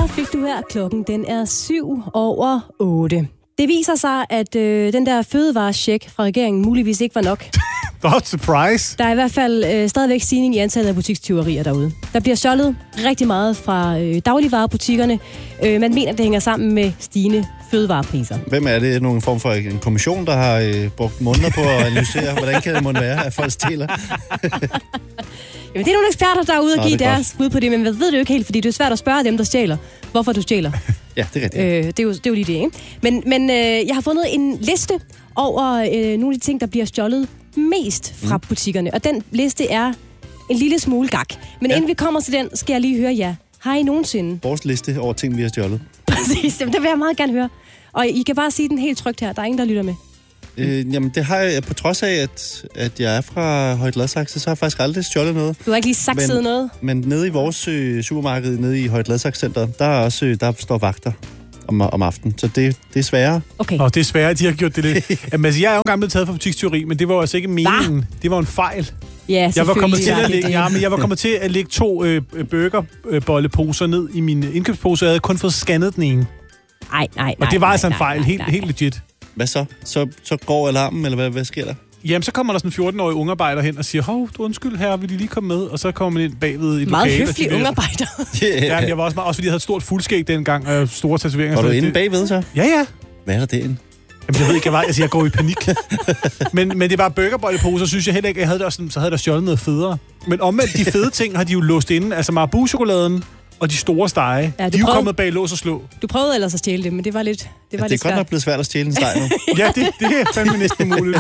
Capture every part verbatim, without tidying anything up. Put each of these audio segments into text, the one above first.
Her fik du her. Klokken den er syv over otte. Det viser sig, at øh, den der fødevarecheck fra regeringen muligvis ikke var nok. What surprise. Der er i hvert fald øh, stadigvæk stigning i antallet af butikstyverier derude. Der bliver stjålet rigtig meget fra øh, dagligvarebutikkerne. Øh, man mener, det hænger sammen med stigende fødevarepriser. Hvem er det? Nogen form for en kommission, der har øh, brugt måneder på at analysere, hvordan kan det måtte være, at folk stjæler? Jamen, det er nogle eksperter, der er ude og Nå, give deres bud på det, men ved det jo ikke helt, fordi det er svært at spørge dem, der stjæler, hvorfor du stjæler. Ja, det er rigtigt. Øh, det, er jo, det er jo lige det, ikke? Men, men øh, jeg har fundet en liste over øh, nogle af de ting, der bliver stjålet mest fra mm. butikkerne, og den liste er en lille smule gak. Men ja. Inden vi kommer til den, skal jeg lige høre jer. Har I nogensinde... Vores liste over ting, vi har stjålet. Præcis, det vil jeg meget gerne høre. Og I kan bare sige den helt trygt her. Der er ingen, der lytter med. Øh, jamen, det har jeg, på trods af, at, at jeg er fra Høje Gladsaxe, så har jeg faktisk aldrig stjålet noget. Du har ikke lige sakset men, noget? Men nede i vores øh, supermarked, nede i Høje Gladsaxe Center, der er også, øh, der står vagter om, om aftenen. Så det, det er sværere. Okay. Og det er sværere, de har gjort det lidt. Jamen, altså, jeg er jo engang blevet taget for butikstyveri, men det var altså ikke meningen. Hva? Det var en fejl. Ja, jeg var kommet til at lægge, ja, men jeg var kommet til at lægge to øh, burgerbolleposer ned i min indkøbspose, og jeg havde kun fået scannet den ene. Nej, nej, Og det var nej, altså en nej, fejl, nej, helt, nej. helt legit. Hvad så? Så, så går alarmen, eller hvad, hvad sker der? Jamen, så kommer der sådan en fjorten-årig ungarbejder hen og siger, hov, du undskyld her, vil de lige komme med? Og så kommer man ind bagved i meget lokale. Høflig ungarbejder. Yeah. Ja, men jeg var også, meget, også fordi jeg havde et stort fuldskæg dengang, og store tatoveringer. Var du så inde det, bagved så? Ja, ja. Hvad er der derinde? Jamen, jeg ved ikke, jeg var, altså, jeg går i panik. men, men det var burgerbolleposer, synes jeg heller ikke, jeg havde der, sådan, så havde der stjålet noget federe. Men omvendt, de fede ting har de jo låst inde, altså Marabou-chokoladen og de store stege, ja, de er jo prøvede, kommet bag lås og slå. Du prøvede ellers at stjæle det, men det var lidt det var ja, lidt det er svært. godt nok blevet svært at stjæle en steg nu. Ja, det, det er fandme næsten muligt.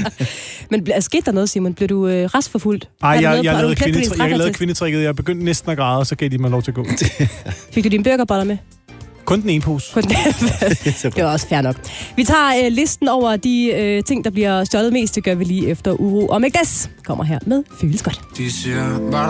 Men altså, skete der noget, Simon? Blev du øh, retsforfulgt? Nej, jeg, jeg, jeg, lavede kvindetri- jeg lavede kvindetrækket. Jeg begyndte næsten at græde, og så gav de mig lov til at gå. Fik du dine burgerboller med? Kun den ene pose. Kun den. Det var også fair nok. Vi tager øh, listen over de øh, ting, der bliver stjålet mest. Det gør vi lige efter Uro og Magdas. Kommer her med Føles Godt. De siger, var